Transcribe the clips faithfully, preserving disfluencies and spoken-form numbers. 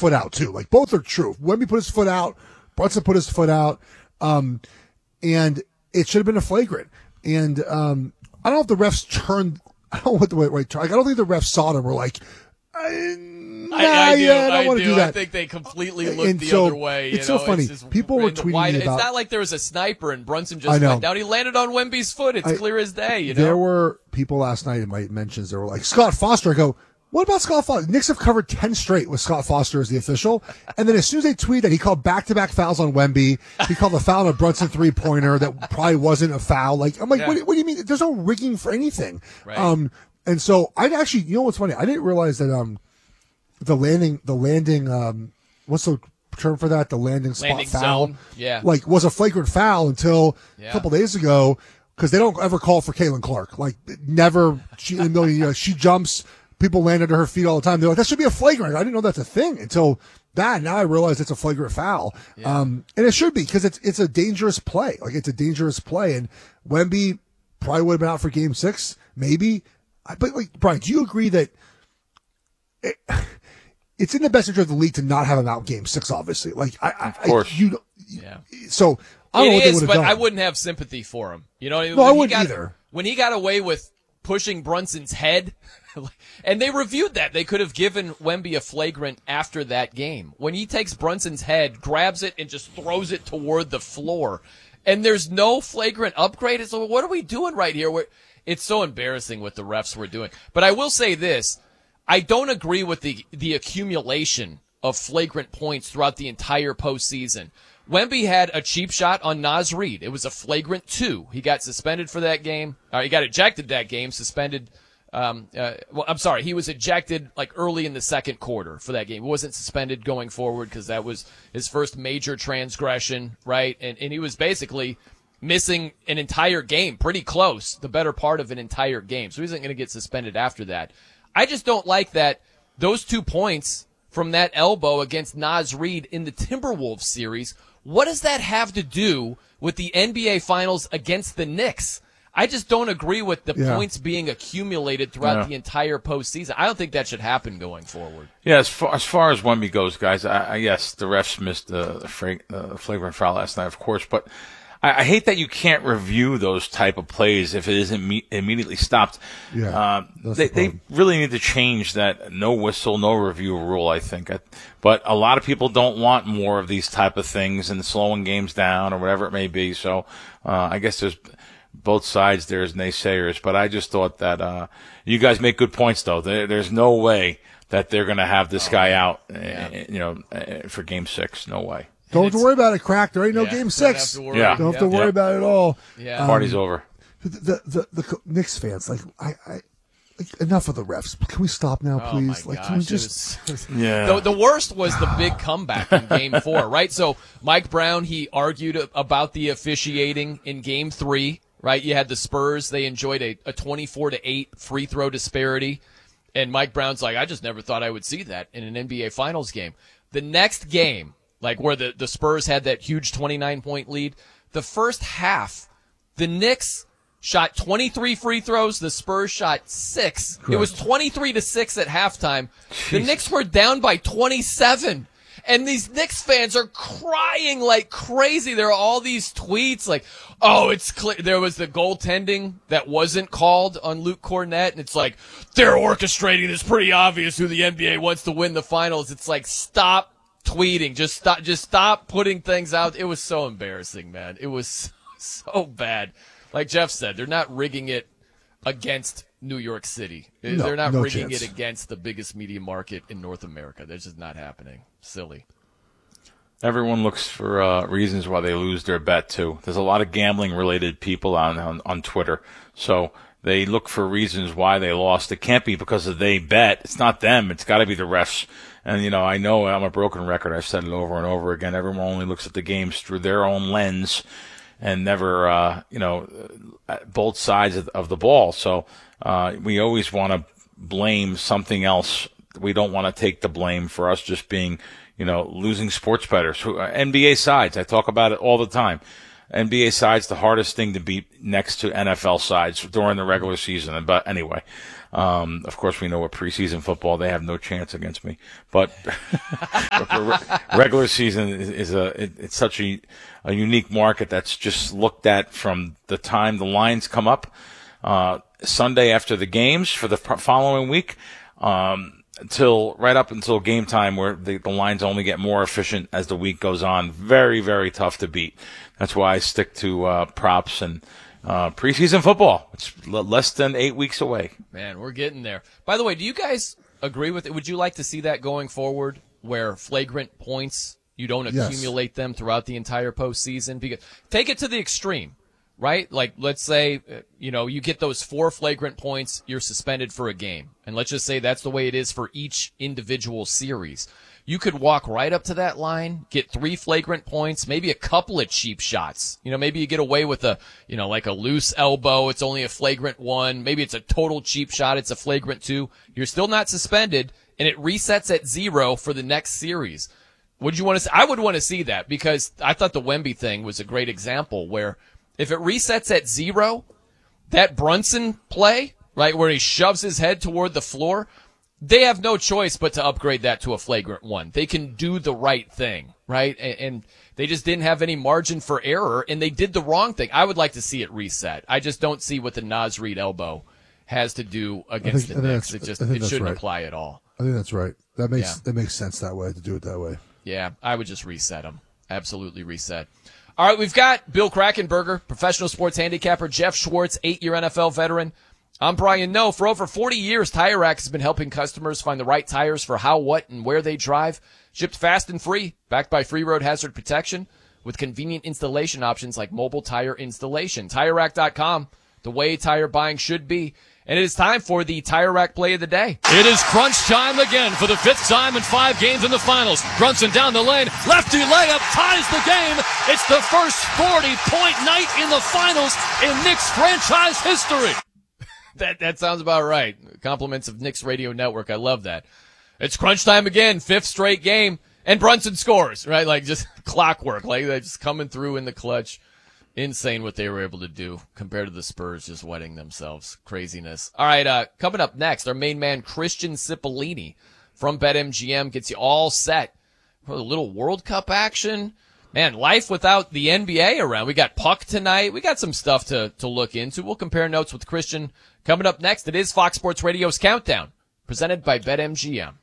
foot out too. Like both are true. Wemby put his foot out. Brunson put his foot out. Um, and it should have been a flagrant. And um, I don't know if the refs turned. I don't know what the way right. Like, I don't think the refs saw it and were like, I, nah, I, I do. yeah, I don't I want do. to do that. I think they completely looked and the so, other way. You it's know? so funny. It's People were random tweeting wide. about. It's not like there was a sniper and Brunson I just know. went down. He landed on Wemby's foot. It's I, clear as day. You know. There were people last night in my mentions that were like, Scott Foster. I go, what about Scott Foster? Knicks have covered ten straight with Scott Foster as the official. And then as soon as they tweet that he called back-to-back fouls on Wemby, he called the foul on a Brunson three-pointer that probably wasn't a foul. Like, I'm like, yeah. what, what do you mean? There's no rigging for anything. Right. Um, and so I actually, you know what's funny? I didn't realize that um, the landing, the landing, um, what's the term for that? The landing spot Landing foul. zone. Yeah. Like, was a flagrant foul until Yeah. a couple days ago because they don't ever call for Caitlin Clark. Like, never she, in a million years. She jumps. People land under her feet all the time. They're like, that should be a flagrant. I didn't know that's a thing until that. Now I realize it's a flagrant foul. Yeah. Um, and it should be because it's, it's a dangerous play. Like it's a dangerous play. And Wemby probably would have been out for game six, maybe. But like, Brian, do you agree that it, it's in the best interest of the league to not have him out game six, obviously? Like, I, I, of course. I, you, Yeah. So I don't It know what is, they would have but done. I wouldn't have sympathy for him. You know, No, when I he wouldn't got, either. When he got away with pushing Brunson's head, and they reviewed that. They could have given Wemby a flagrant after that game. When he takes Brunson's head, grabs it, and just throws it toward the floor, and there's no flagrant upgrade. So what are we doing right here? We're, it's so embarrassing what the refs were doing. But I will say this. I don't agree with the, the accumulation of flagrant points throughout the entire postseason. Wemby had a cheap shot on Naz Reid. It was a flagrant two. He got suspended for that game. Uh, he got ejected that game, suspended. Um, uh, well, I'm sorry. He was ejected like early in the second quarter for that game. He wasn't suspended going forward because that was his first major transgression, right? And, and he was basically missing an entire game, pretty close, the better part of an entire game. So he isn't going to get suspended after that. I just don't like that those two points from that elbow against Naz Reid in the Timberwolves series. What does that have to do with the N B A Finals against the Knicks? I just don't agree with the Yeah. points being accumulated throughout Yeah. the entire postseason. I don't think that should happen going forward. Yeah, as far as, far as Wemby goes, guys, I, I, yes, the refs missed the, the fra- uh, flagrant foul last night, of course, but I, I hate that you can't review those type of plays if it isn't me- immediately stopped. Yeah, uh, that's they, the they problem. really need to change that no whistle, no review rule, I think. I, but a lot of people don't want more of these type of things and slowing games down or whatever it may be. So uh, I guess there's both sides there as naysayers, but I just thought that uh, you guys make good points, though. There, there's no way that they're going to have this guy out, Yeah. uh, you know, uh, for Game Six. No way. Don't have to worry about it, Crack. There ain't no Yeah, game don't six. have to worry. Yeah. Don't have to Yeah. worry Yep. about it at all. Yeah. Party's over. The, the the the Knicks fans, like I, I like, enough of the refs. Can we stop now, Oh please? my Like, can we gosh, just? it was- Yeah. The, the worst was the big comeback in Game Four, right? So Mike Brown, he argued about the officiating in Game Three, right? You had the Spurs; they enjoyed a, a twenty-four to eight free throw disparity, and Mike Brown's like, I just never thought I would see that in an N B A Finals game. The next game, like where the the Spurs had that huge twenty-nine point lead, the first half, the Knicks shot twenty-three free throws. The Spurs shot six. It was twenty-three to six at halftime. The Knicks were down by twenty-seven. And these Knicks fans are crying like crazy. There are all these tweets like, oh, it's clear. There was the goaltending that wasn't called on Luke Cornett. And it's like, they're orchestrating. It's pretty obvious who the N B A wants to win the finals. It's like, stop tweeting. Just stop, just stop putting things out. It was so embarrassing, man. It was so bad. Like Jeff said, they're not rigging it against New York City. No, they're not no rigging chance. it against the biggest media market in North America. That's just not happening. Silly. Everyone looks for uh, reasons why they lose their bet, too. There's a lot of gambling-related people on, on, on Twitter. So they look for reasons why they lost. It can't be because of they bet. It's not them. It's got to be the refs. And, you know, I know I'm a broken record. I've said it over and over again. Everyone only looks at the games through their own lens and never, uh, you know, both sides of, of the ball. So uh, we always want to blame something else. We don't want to take the blame for us just being, you know, losing sports bettors. Who, uh, N B A sides, I talk about it all the time. N B A sides, the hardest thing to beat next to N F L sides during the regular season. But anyway, Um, of course, we know what preseason football, they have no chance against me. But, but for re- regular season is, is a it, it's such a, a unique market that's just looked at from the time the lines come up uh, Sunday after the games for the following week. Um, Until right up until game time, where the, the lines only get more efficient as the week goes on. Very, very tough to beat. That's why I stick to uh, props and uh, preseason football. It's l- less than eight weeks away. Man, we're getting there. By the way, do you guys agree with it? Would you like to see that going forward, where flagrant points, you don't accumulate yes. them throughout the entire postseason? Because take it to the extreme. Right? Like, let's say, you know, you get those four flagrant points, you're suspended for a game. And let's just say that's the way it is for each individual series. You could walk right up to that line, get three flagrant points, maybe a couple of cheap shots. You know, maybe you get away with a, you know, like a loose elbow, it's only a flagrant one. Maybe it's a total cheap shot, it's a flagrant two. You're still not suspended, and it resets at zero for the next series. Would you want to see? I would want to see that, because I thought the Wemby thing was a great example where if it resets at zero, that Brunson play, right, where he shoves his head toward the floor, they have no choice but to upgrade that to a flagrant one. They can do the right thing, right? And, and they just didn't have any margin for error, and they did the wrong thing. I would like to see it reset. I just don't see what the Naz Reid elbow has to do against think, the Knicks. It just it shouldn't right. apply at all. I think that's right. That makes yeah. that makes sense that way, to do it that way. Yeah, I would just reset them. Absolutely reset. All right, we've got Bill Krackomberger, professional sports handicapper, Jeff Schwartz, eight-year N F L veteran. I'm Brian Noe. For over forty years, Tire Rack has been helping customers find the right tires for how, what, and where they drive. Shipped fast and free, backed by free road hazard protection, with convenient installation options like mobile tire installation. Tire Rack dot com, the way tire buying should be. And it is time for the Tire Rack Play of the Day. It is crunch time again for the fifth time in five games in the finals. Brunson down the lane. Lefty layup ties the game. It's the first forty-point night in the finals in Knicks franchise history. That that sounds about right. Compliments of Knicks Radio Network. I love that. It's crunch time again. Fifth straight game. And Brunson scores, right? Like just clockwork. Like they're just coming through in the clutch. Insane what they were able to do compared to the Spurs just wetting themselves. Craziness. All right, uh, coming up next, our main man, Christian Cipollini from BetMGM, gets you all set for a little World Cup action. Man, life without the N B A around. We got Puck tonight. We got some stuff to, to look into. We'll compare notes with Christian coming up next. It is Fox Sports Radio's Countdown, presented by BetMGM.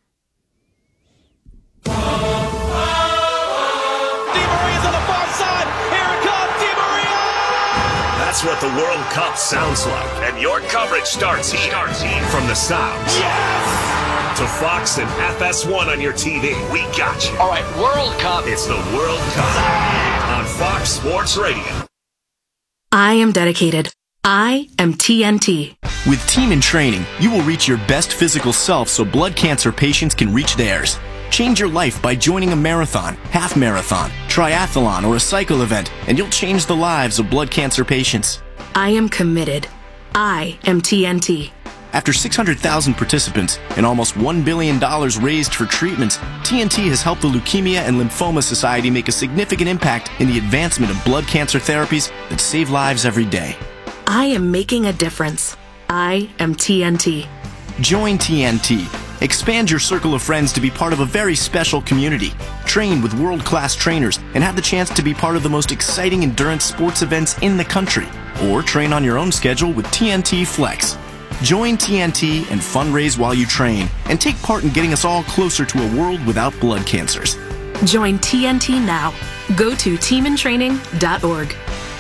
That's what the World Cup sounds like. And your coverage starts here. Starts here. From the sounds. Yes! To Fox and F S one on your T V. We got you. All right, World Cup. It's the World Cup on Fox Sports Radio. I am dedicated. I am T N T. With Team in Training, you will reach your best physical self so blood cancer patients can reach theirs. Change your life by joining a marathon, half marathon, triathlon, or a cycle event, and you'll change the lives of blood cancer patients. I am committed. I am T N T. After six hundred thousand participants and almost one billion dollars raised for treatments, T N T has helped the Leukemia and Lymphoma Society make a significant impact in the advancement of blood cancer therapies that save lives every day. I am making a difference. I am T N T. Join T N T. Expand your circle of friends to be part of a very special community. Train with world-class trainers and have the chance to be part of the most exciting endurance sports events in the country. Or train on your own schedule with T N T Flex. Join T N T and fundraise while you train and take part in getting us all closer to a world without blood cancers. Join T N T now. Go to team in training dot org.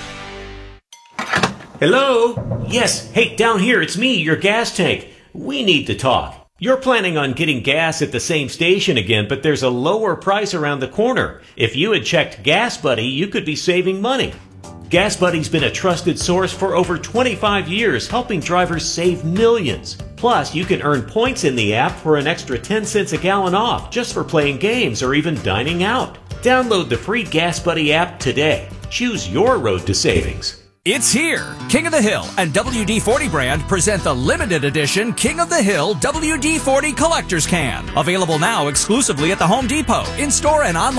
Hello? Yes, hey, down here, it's me, your gas tank. We need to talk. You're planning on getting gas at the same station again, but there's a lower price around the corner. If you had checked Gas Buddy, you could be saving money. Gas Buddy's been a trusted source for over twenty-five years, helping drivers save millions. Plus, you can earn points in the app for an extra ten cents a gallon off just for playing games or even dining out. Download the free Gas Buddy app today. Choose your road to savings. It's here. King of the Hill and W D forty brand present the limited edition King of the Hill W D forty Collector's Can. Available now exclusively at the Home Depot, in-store and online.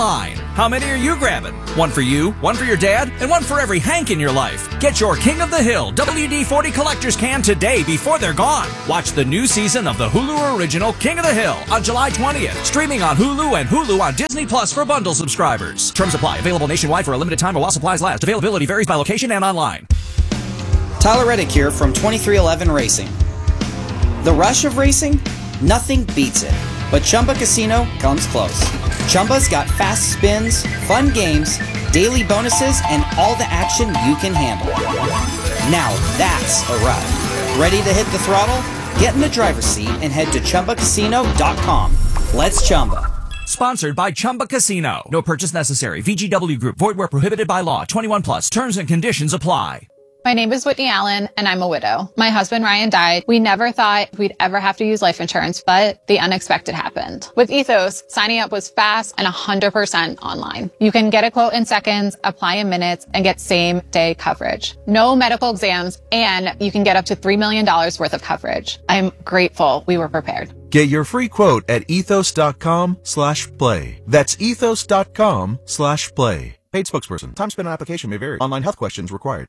How many are you grabbing? One for you, one for your dad, and one for every Hank in your life. Get your King of the Hill W D forty collector's can today before they're gone. Watch the new season of the Hulu original King of the Hill on July twentieth. Streaming on Hulu and Hulu on Disney Plus for bundle subscribers. Terms apply. Available nationwide for a limited time or while supplies last. Availability varies by location and online. Tyler Reddick here from twenty-three eleven Racing. The rush of racing? Nothing beats it. But Chumba Casino comes close. Chumba's got fast spins, fun games, daily bonuses, and all the action you can handle. Now that's a ride. Ready to hit the throttle? Get in the driver's seat and head to Chumba Casino dot com. Let's Chumba. Sponsored by Chumba Casino. No purchase necessary. V G W Group. Void where prohibited by law. twenty-one plus. Terms and conditions apply. My name is Whitney Allen, and I'm a widow. My husband, Ryan, died. We never thought we'd ever have to use life insurance, but the unexpected happened. With Ethos, signing up was fast and one hundred percent online. You can get a quote in seconds, apply in minutes, and get same-day coverage. No medical exams, and you can get up to three million dollars worth of coverage. I'm grateful we were prepared. Get your free quote at ethos.com slash play. That's ethos.com slash play. Paid spokesperson. Time spent on application may vary. Online health questions required.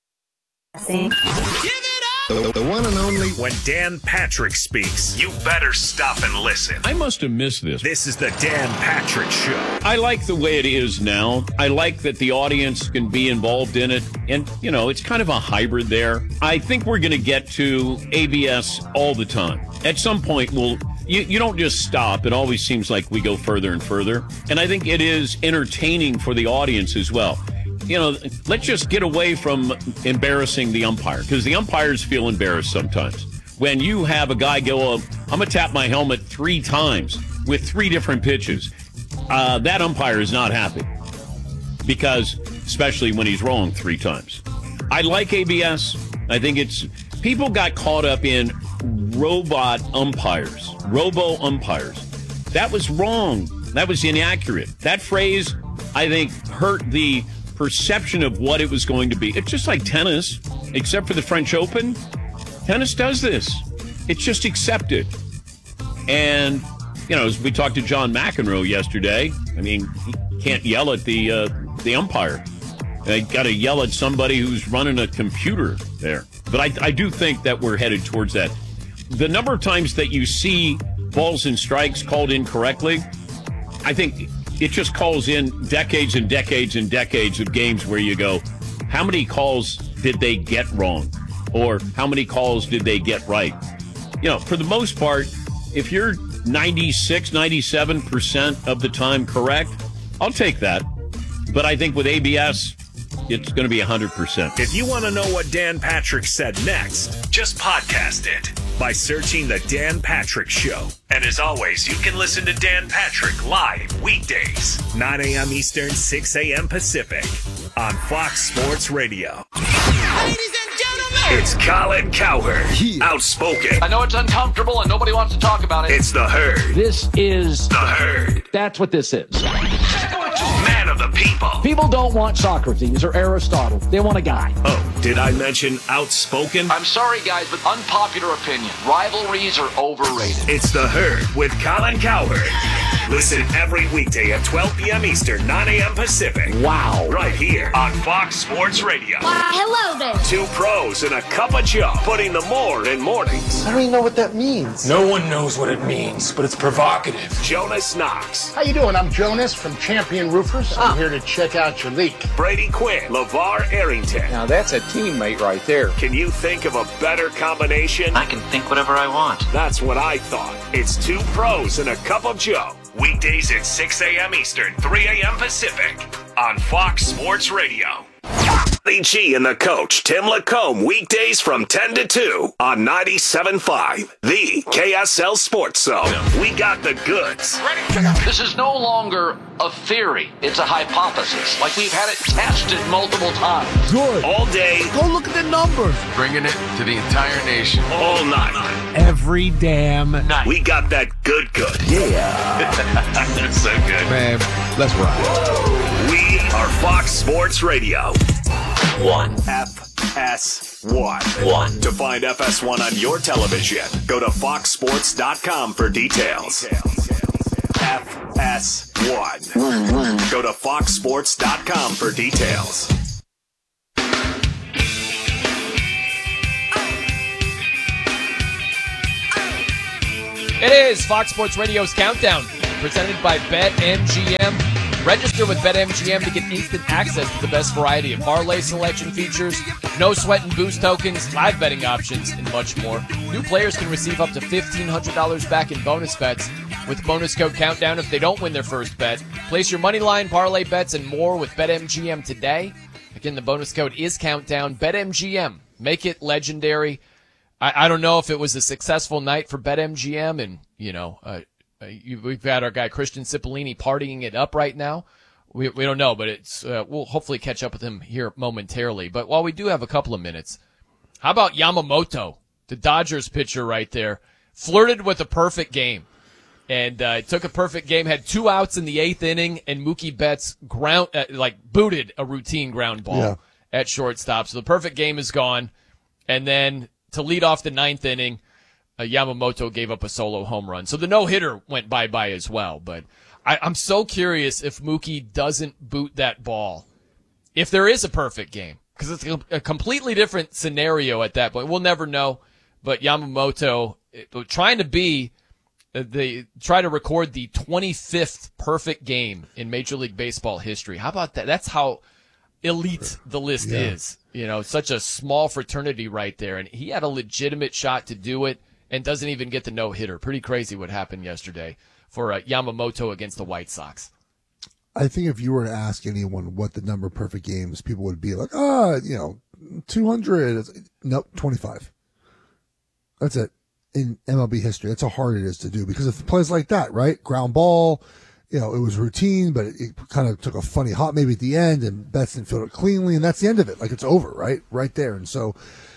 The, the one and only. When Dan Patrick speaks, you better stop and listen. I must have missed this. This is the Dan Patrick Show. I like the way it is now. I like that the audience can be involved in it. And, you know, it's kind of a hybrid there. I think we're going to get to A B S all the time. At some point, we'll... You, you don't just stop. It always seems like we go further and further. And I think it is entertaining for the audience as well. You know, let's just get away from embarrassing the umpire, because the umpires feel embarrassed sometimes. When you have a guy go, I'm going to tap my helmet three times with three different pitches, uh, that umpire is not happy, because especially when he's wrong three times. I like A B S. I think it's people got caught up in robot umpires, robo umpires. That was wrong. That was inaccurate. That phrase, I think, hurt the perception of what it was going to be. It's just like tennis, except for the French Open. Tennis does this. It's just accepted. And, you know, as we talked to John McEnroe yesterday, I mean, you can't yell at the uh, the umpire. They got to yell at somebody who's running a computer there. But I, I do think that we're headed towards that. The number of times that you see balls and strikes called incorrectly, I think it just calls in decades and decades and decades of games where you go, how many calls did they get wrong? Or how many calls did they get right? You know, for the most part, if you're ninety-six, ninety-seven percent of the time correct, I'll take that. But I think with A B S, it's going to be one hundred percent. If you want to know what Dan Patrick said next, just podcast it by searching The Dan Patrick Show. And as always, you can listen to Dan Patrick live weekdays, nine a.m. Eastern, six a.m. Pacific on Fox Sports Radio. Ladies and gentlemen, it's Colin Cowherd, yeah. Outspoken. I know it's uncomfortable and nobody wants to talk about it. It's The Herd. This is The Herd. That's what this is. Man of the people. People don't want Socrates or Aristotle. They want a guy. Oh, did I mention outspoken? I'm sorry, guys, but unpopular opinion. Rivalries are overrated. It's The Herd with Colin Cowherd. Listen every weekday at twelve p.m. Eastern, nine a.m. Pacific. Wow. Right here on Fox Sports Radio. Wow. Hello there. Two pros and a cup of Joe, putting the more in mornings. I don't even know what that means. No one knows what it means, but it's provocative. Jonas Knox. How you doing? I'm Jonas from Champion Roofers. I'm here to check out your leak. Brady Quinn. LeVar Arrington. Now that's a teammate right there. Can you think of a better combination? I can think whatever I want. That's what I thought. It's two pros and a cup of Joe. Weekdays at six a.m. Eastern, three a.m. Pacific on Fox Sports Radio. Lee G and the coach, Tim Lacombe, weekdays from ten to two on ninety-seven point five, the K S L Sports Zone. We got the goods. This is no longer a theory. It's a hypothesis. Like we've had it tested multiple times. Good. All day. Go look at the numbers. Bringing it to the entire nation. All night. Every damn night. We got that good good. Yeah. That's so good. Man, let's ride. We are Fox Sports Radio. One. F S one. One. To find F S one on your television, go to fox sports dot com for details. F S one. Go to fox sports dot com for details. It is Fox Sports Radio's Countdown, presented by BetMGM. Register with BetMGM to get instant access to the best variety of parlay selection features, no sweat and boost tokens, live betting options, and much more. New players can receive up to fifteen hundred dollars back in bonus bets with bonus code Countdown if they don't win their first bet. Place your money line, parlay bets, and more with BetMGM today. Again, the bonus code is Countdown. BetMGM. Make it legendary. I, I don't know if it was a successful night for BetMGM, and, you know, uh, you, we've got our guy Christian Cipollini partying it up right now. We we don't know, but it's uh, we'll hopefully catch up with him here momentarily. But while we do have a couple of minutes, how about Yamamoto, the Dodgers pitcher right there, flirted with a perfect game, and uh, took a perfect game, had two outs in the eighth inning, and Mookie Betts ground uh, like booted a routine ground ball Yeah. at shortstop. So the perfect game is gone, and then to lead off the ninth inning, uh, Yamamoto gave up a solo home run. So the no-hitter went bye-bye as well. But I, I'm so curious if Mookie doesn't boot that ball, if there is a perfect game, because it's a, a completely different scenario at that point. We'll never know. But Yamamoto uh, trying to be, uh, the try to record the twenty-fifth perfect game in Major League Baseball history. How about that? That's how elite the list Yeah. is. You know, such a small fraternity right there. And he had a legitimate shot to do it and doesn't even get the no-hitter. Pretty crazy what happened yesterday for uh, Yamamoto against the White Sox. I think if you were to ask anyone what the number of perfect games, people would be like, ah, you know, two hundred. Nope, twenty-five. That's it. In M L B history, that's how hard it is to do because of plays like that, right? Ground ball, you know, it was routine, but it, it kind of took a funny hop maybe at the end, and Betts didn't field it cleanly, and that's the end of it. Like, it's over, right? Right there. And so,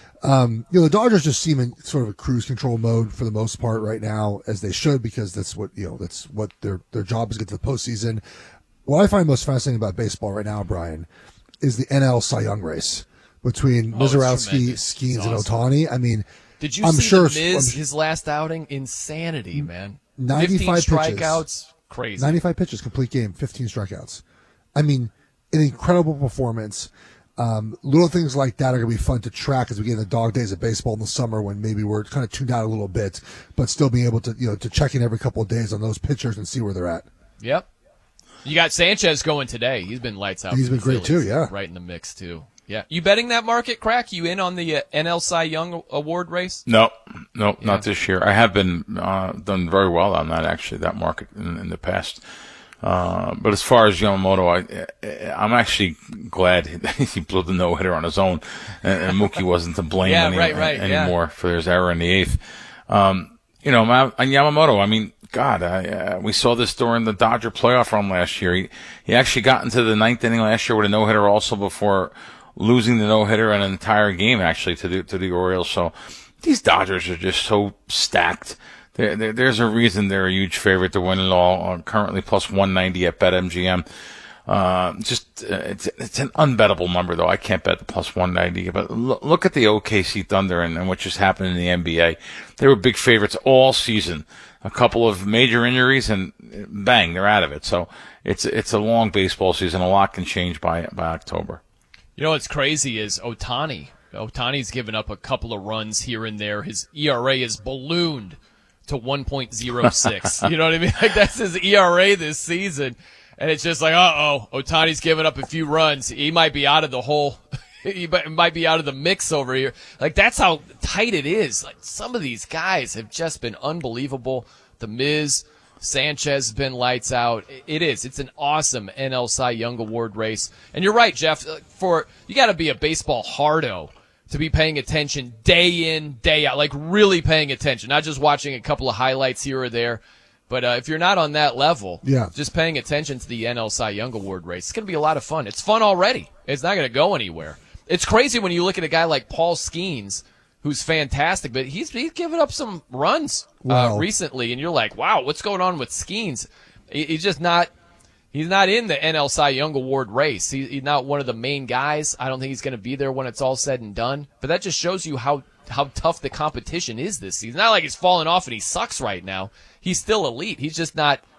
um, you know, the Dodgers just seem in sort of a cruise control mode for the most part right now, as they should, because that's what, you know, that's what their, their job is, get to the postseason. What I find most fascinating about baseball right now, Brian, is the N L Cy Young race between Oh, it's Mizorowski, tremendous. Skeens, It's and awesome. Ohtani. I mean, Did you I'm see sure the Miz, I'm- his last outing? Insanity, man. ninety-five fifteen pitches. strikeouts. Crazy. ninety-five pitches, complete game, fifteen strikeouts. I mean, an incredible performance. Um, little things like that are going to be fun to track as we get in the dog days of baseball in the summer when maybe we're kind of tuned out a little bit, but still being able to, you know, to check in every couple of days on those pitchers and see where they're at. Yep. You got Sanchez going today. He's been lights out. He's for been the great too, Phillies. yeah. Right in the mix too. Yeah. You betting that market, Crack? You in on the uh, N L Cy Young Award race? No, no, not this year. I have been uh, done very well on that, actually, that market in, in the past. Uh, but as far as Yamamoto, I, I'm actually glad he blew the no-hitter on his own, and, and Mookie wasn't to blame Yeah, any, right, right, anymore for his error in the eighth. Um, you know, on Yamamoto, I mean, God, I, uh, we saw this during the Dodger playoff run last year. He, he actually got into the ninth inning last year with a no-hitter also before losing the no-hitter an entire game, actually, to the, to the Orioles. So these Dodgers are just so stacked. There, there, there's a reason they're a huge favorite to win it all. Uh, currently plus one ninety at BetMGM. Uh, just uh, it's it's an unbettable number though. I can't bet the plus one ninety. But look, look at the O K C Thunder and, and what just happened in the N B A. They were big favorites all season. A couple of major injuries and bang, they're out of it. So it's it's a long baseball season. A lot can change by by October. You know what's crazy is Ohtani. Ohtani's given up a couple of runs here and there. His E R A is ballooned to one point oh six. You know what I mean? Like, that's his E R A this season. And it's just like, uh-oh, Ohtani's given up a few runs. He might be out of the whole, he might be out of the mix over here. Like, that's how tight it is. Like, some of these guys have just been unbelievable. The Miz, Sanchez has been lights out. It is. It's an awesome N L Cy Young Award race. And you're right, Jeff, for, you gotta be a baseball hardo to be paying attention day in, day out, like really paying attention, not just watching a couple of highlights here or there. But uh, if you're not on that level, yeah. just paying attention to the N L Cy Young Award race, it's going to be a lot of fun. It's fun already. It's not going to go anywhere. It's crazy when you look at a guy like Paul Skeens, who's fantastic, but he's, he's given up some runs Wow. uh, recently, and you're like, wow, what's going on with Skeens? He, he's just not he's not in the N L Cy Young Award race. He, he's not one of the main guys. I don't think he's going to be there when it's all said and done. But that just shows you how, how tough the competition is this season. Not like he's fallen off and he sucks right now. He's still elite. He's just not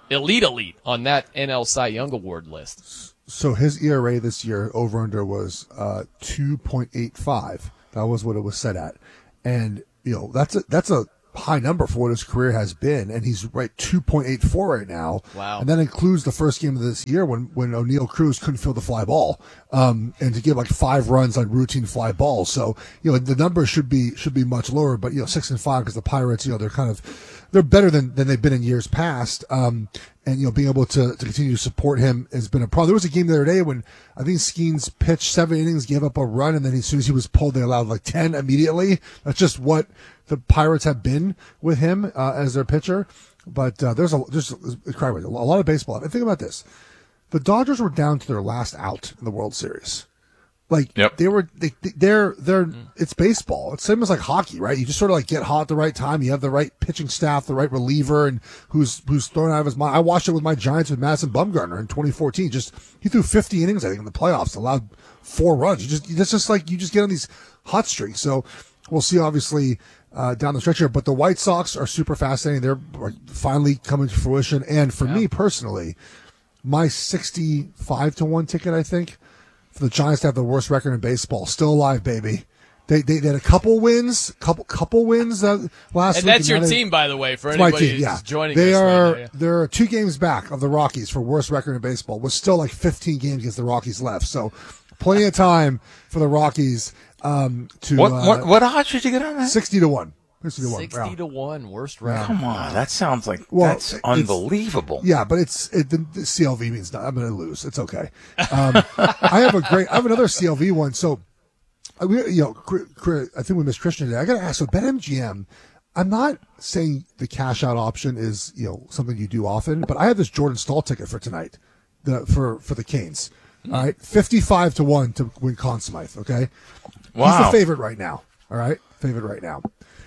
elite elite on that N L Cy Young Award list. So his E R A this year over under was uh, two point eight five. That was what it was set at, and you know that's a that's a high number for what his career has been, and he's right two point eight four right now. Wow. And that includes the first game of this year when, when O'Neal Cruz couldn't field the fly ball, um, and to give like five runs on routine fly balls. So, you know, the numbers should be, should be much lower, but, you know, six and five because the Pirates, you know, they're kind of, they're better than, than they've been in years past. Um, and, you know, being able to, to continue to support him has been a problem. There was a game the other day when I think Skeens pitched seven innings, gave up a run, and then as soon as he was pulled, they allowed like ten immediately. That's just what the Pirates have been with him uh, as their pitcher. But uh, there's a there's a, a lot of baseball. And think about this: the Dodgers were down to their last out in the World Series. Like yep. they were, they, they're they're mm. it's baseball. It's same as like hockey, right? You just sort of like get hot at the right time. You have the right pitching staff, the right reliever, and who's who's thrown out of his mind. I watched it with my Giants with Madison Bumgarner in twenty fourteen. Just he threw fifty innings, I think, in the playoffs, allowed four runs. You just it's just like you just get on these hot streaks. So we'll see, obviously. Uh, down the stretch here, but the White Sox are super fascinating. They're finally coming to fruition. And for yeah. me personally, my sixty-five to one ticket, I think, for the Giants to have the worst record in baseball, still alive, baby. They they, they had a couple wins, couple couple wins uh, last and week. that's and your they, team, by the way, for it's anybody my team, who's yeah. joining they us. Are, right now, yeah. They're two games back of the Rockies for worst record in baseball. With still like fifteen games against the Rockies left, so plenty of time for the Rockies um, to. What uh, what what odds did you get on that? Sixty to one. sixty to one. sixty yeah. to one, worst record. Come on, that sounds like well, that's unbelievable. Yeah, but it's it, the, the C L V means not, I'm going to lose. It's okay. Um, I have a great. I have another C L V one. So, I, we, you know, I think we missed Christian today. I got to ask. So, BetMGM. I'm not saying the cash out option is you know something you do often, but I have this Jordan Stahl ticket for tonight, the for for the Canes. Mm. All right, fifty-five to one to win Conn Smythe. Okay, wow, he's the favorite right now. All right, favorite right now.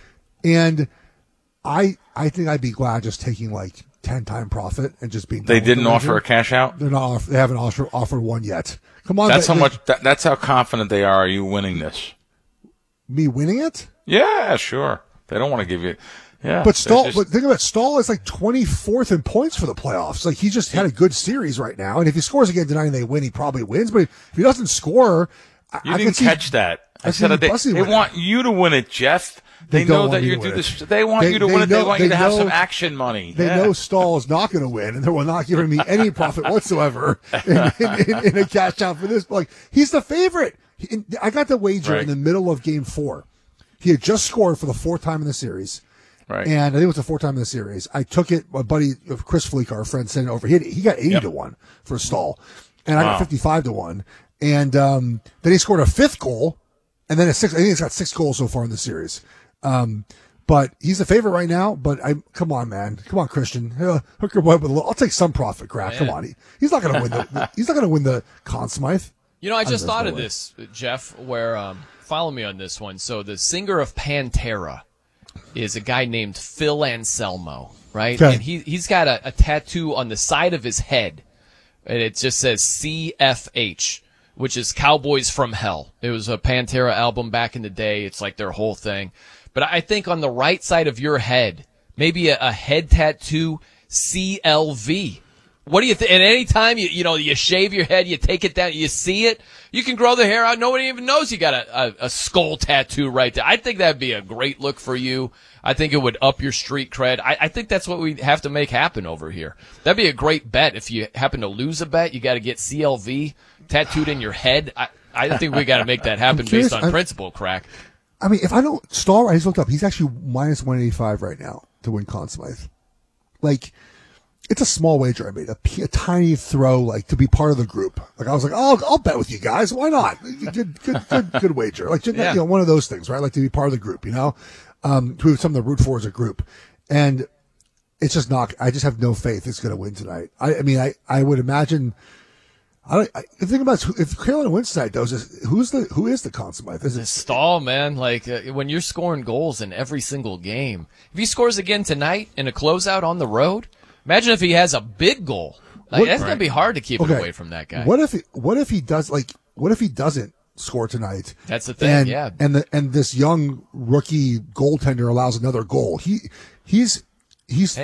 And I I think I'd be glad just taking like ten time profit and just being. They didn't the offer a cash out. They're not. Offer, they haven't offered offered one yet. Come on, that's they, how much. That, that's how confident they are. Are you winning this? Me winning it? Yeah, sure. They don't want to give you. Yeah, but Stahl. just, but think about it, Stahl is like twenty-fourth in points for the playoffs. Like he just had a good series right now, and if he scores again tonight and they win, he probably wins. But if he doesn't score, you I, didn't I see, catch that. I, I said they, they want you to win it, Jeff. They, they know that you do this. They want they, you to they win it. Know, they want they you to have know, some action money. They yeah. know Stahl is not going to win, and they will not giving me any profit whatsoever in, in, in, in a cash out for this. But like he's the favorite. He, I got the wager right. in the middle of Game Four. He had just scored for the fourth time in the series, right? And I think it was the fourth time in the series. I took it. My buddy Chris Fleek, our friend, sent it over. He had, he got eighty yep. to one for Stahl, and I wow. got fifty-five to one. And um, then he scored a fifth goal, and then a six. I think he's got six goals so far in the series. Um, But he's the favorite right now. But I come on, man, come on, Christian, uh, hook your boy up with a little. I'll take some profit, Crack. Come on, he, he's not going to win the, the. He's not going to win the Conn Smythe. You know, I just thought no of way. this, Jeff. Where um, follow me on this one. So the singer of Pantera is a guy named Phil Anselmo, right? Okay. And he he's got a, a tattoo on the side of his head, and it just says C F H, which is Cowboys from Hell. It was a Pantera album back in the day. It's like their whole thing. But I think on the right side of your head, maybe a, a head tattoo, C L V. What do you think? At any time, you, you know, you shave your head, you take it down, you see it, you can grow the hair out. Nobody even knows you got a, a, a skull tattoo right there. I think that'd be a great look for you. I think it would up your street cred. I, I think that's what we have to make happen over here. That'd be a great bet. If you happen to lose a bet, you got to get C L V tattooed in your head. I, I think we got to make that happen curious, based on I'm, principle, Crack. I mean, if I don't, Stahl, I just looked up, he's actually minus one eighty-five right now to win Conn Smythe. Like, it's a small wager I made, a, a tiny throw, like, to be part of the group. Like, I was like, oh, I'll bet with you guys. Why not? Good, good, good, good wager. Like, yeah. you know, one of those things, right? Like, to be part of the group, you know? Um, to have something to root for as a group. And it's just not, I just have no faith it's going to win tonight. I, I mean, I, I would imagine, I don't, I, the thing about it, if Carolina wins tonight, though, is who's the, who is the Conn Smythe? Is it Stahl, man? Like, uh, when you're scoring goals in every single game, if he scores again tonight in a closeout on the road, imagine if he has a big goal. Like, What- that's Right. going to be hard to keep Okay. it away from that guy. What if he, what if he does like what if he doesn't score tonight? That's the thing, and, yeah. And the and this young rookie goaltender allows another goal. He he's he's Hey.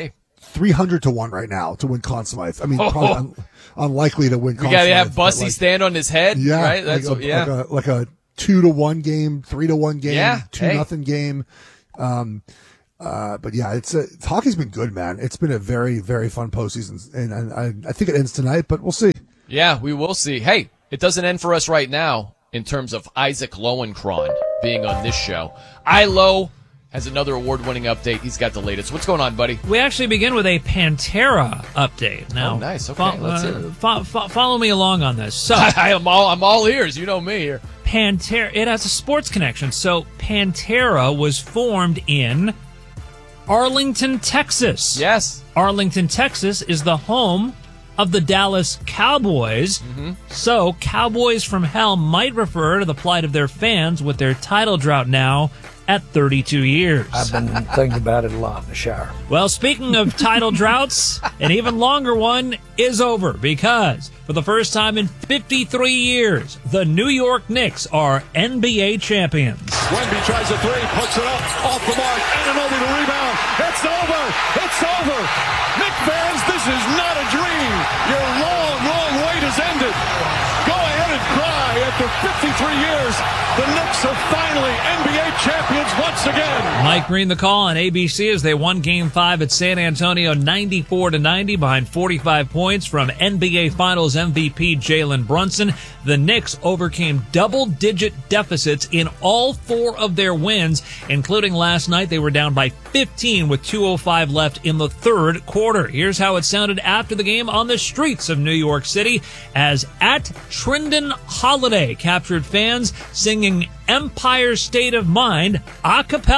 three hundred to one right now to win Conn Smythe. I mean, Oh. probably un- unlikely to win We Conn got to Smythe, have but, Bussy like, stand on his head, yeah, right? That's like, what, a, yeah. like a like a two to one game, three to one game, Yeah, two hey. nothing game. Um, uh, but yeah, it's, a, it's hockey's been good, man. It's been a very very fun postseason, and, and I I think it ends tonight, but we'll see. Yeah, we will see. Hey, it doesn't end for us right now in terms of Isaac Lowenkron being on this show. Ilo has another award-winning update. He's got the latest. What's going on, buddy? We actually begin with a Pantera update. Now, Oh, nice. Okay, let's hear it. fo- fo- follow me along on this. So, I am all I'm all ears. You know me here. Pantera, it has a sports connection. So, Pantera was formed in Arlington, Texas. Yes. Arlington, Texas is the home of the Dallas Cowboys. Mm-hmm. So, Cowboys from Hell might refer to the plight of their fans with their title drought now at thirty-two years. I've been thinking about it a lot in the shower. Well, speaking of title droughts, an even longer one is over because for the first time in fifty-three years, the New York Knicks are N B A champions. Wemby tries a three, puts it up, off the mark, Anunoby to rebound. It's over! It's over! Knick fans, this is not a dream. Your long, long wait has ended. Go ahead and cry. After fifty-three years, the Knicks are finally N B A champions once again. Mike Green the call on A B C as they won Game five at San Antonio ninety-four to ninety behind forty-five points from N B A Finals M V P Jalen Brunson. The Knicks overcame double-digit deficits in all four of their wins, including last night. They were down by fifteen with two oh five left in the third quarter. Here's how it sounded after the game on the streets of New York City as at Trindon Holiday captured fans singing Empire State of Mind a cappella.